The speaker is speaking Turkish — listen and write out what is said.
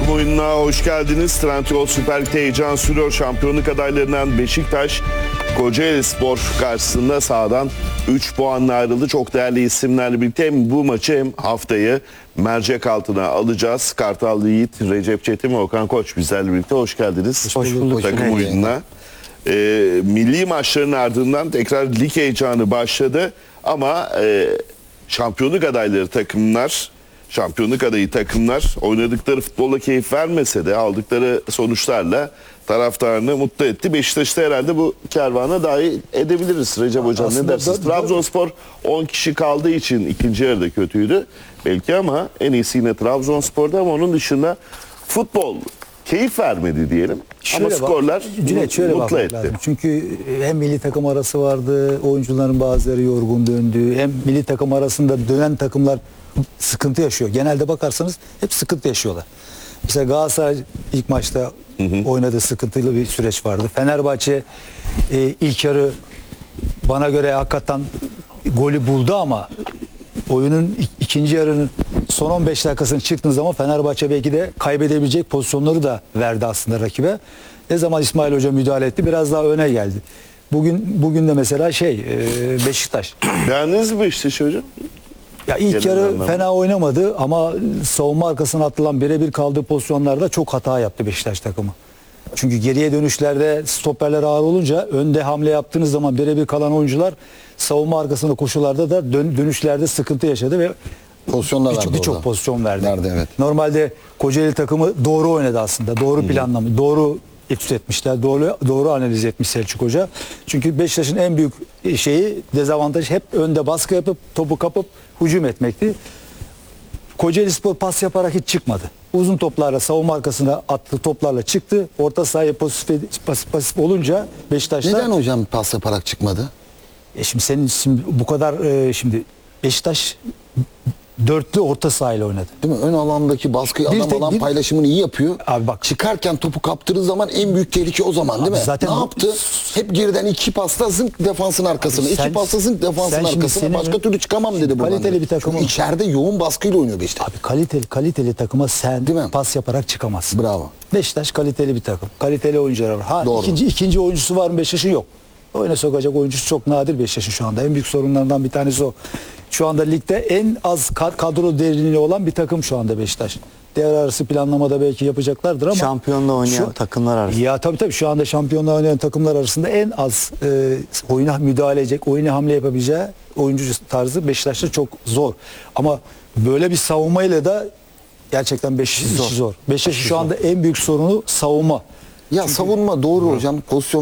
Takım oyununa hoş geldiniz. Trendyol Süper Lig'de heyecan sürüyor. Şampiyonluk adaylarından Beşiktaş, Kocaelispor karşısında sahadan 3 puanla ayrıldı. Çok değerli isimlerle birlikte hem bu maçı hem haftayı mercek altına alacağız. Kartal Yiğit, Recep Çetin ve Okan Koç bizlerle birlikte. Hoş geldiniz. Hoş bulduk. Takım oyununa. Milli maçların ardından tekrar lig heyecanı başladı. Ama şampiyonluk adayları takımlar, şampiyonluk adayı takımlar oynadıkları futbolla keyif vermese de aldıkları sonuçlarla taraftarını mutlu etti. Beşiktaş'ta herhalde bu kervana dahil edebiliriz. Recep Hocam ne dersiniz? Trabzonspor 10 kişi kaldığı için ikinci yarıda kötüydü belki ama en iyisi yine Trabzonspor'da, ama onun dışında futbol keyif vermedi diyelim. Ama skorlar mutlu etti. Lazım. Çünkü hem milli takım arası vardı, oyuncuların bazıları yorgun döndü. Hem milli takım arasında dönen takımlar sıkıntı yaşıyor. Genelde bakarsanız hep sıkıntı yaşıyorlar. Mesela Galatasaray ilk maçta oynadığı sıkıntılı bir süreç vardı. Fenerbahçe ilk yarı bana göre hakikaten golü buldu ama oyunun ikinci yarının son 15 dakikasını çıktığın zaman Fenerbahçe belki de kaybedebilecek pozisyonları da verdi aslında rakibe. Ne zaman İsmail Hoca müdahale etti, biraz daha öne geldi. Bugün de mesela Beşiktaş. Beğendiniz mi Beşiktaş'ı hocam? Ya ilk yarı fena oynamadı ama savunma arkasına atılan birebir kaldığı pozisyonlarda çok hata yaptı Beşiktaş takımı. Çünkü geriye dönüşlerde stoperler ağır olunca önde hamle yaptığınız zaman birebir kalan oyuncular savunma arkasında koşularda da dönüşlerde sıkıntı yaşadı ve birçok pozisyon verdi. Evet. Normalde Kocaeli takımı doğru oynadı aslında. Doğru planlama, doğru etüt etmişler. Doğru analiz etmiş Selçuk Hoca. Çünkü Beşiktaş'ın en büyük dezavantajı hep önde baskı yapıp topu kapıp hücum etmekti. Kocaelispor pas yaparak hiç çıkmadı. Uzun toplarla savunma arkasına attığı toplarla çıktı. Orta sahaya pasif olunca Beşiktaş'ta... Neden hocam pas yaparak çıkmadı? Şimdi bu kadar şimdi Beşiktaş dörtlü orta sahayla oynadı. Değil mi? Ön alandaki baskıyı alan paylaşımını iyi yapıyor. Abi bak, çıkarken topu kaptırdığı zaman en büyük tehlike o zaman değil mi? Zaten ne yaptı? Hep geriden iki pasla zınk defansın arkasına. İki pasla zınk defansın arkasına. Başka türlü çıkamam dedi buradan. Kaliteli bir takım. İçeride yoğun baskıyla oynuyor Beşiktaş. Abi kaliteli takıma sen pas yaparak çıkamazsın. Bravo. Beşiktaş kaliteli bir takım. Kaliteli oyuncular var. Doğru. İkinci oyuncusu var mı Beşiktaş'ın? Yok. Oyuna sokacak oyuncusu çok nadir Beşiktaş'ın şu anda. En büyük sorunlarından bir tanesi o. Şu anda ligde en az kadro derinliği olan bir takım şu anda Beşiktaş. Devre arası planlamada belki yapacaklardır ama şampiyonla oynayan takımlar arasında. Ya tabii şu anda şampiyonla oynayan takımlar arasında en az oyuna müdahale edecek, oyuna hamle yapabileceği oyuncu tarzı Beşiktaş'ta çok zor. Ama böyle bir savunmayla da gerçekten Beşiktaş'ın zor. Beşiktaş'ın şu anda en büyük sorunu savunma. Ya savunma doğru hocam. Pozisyon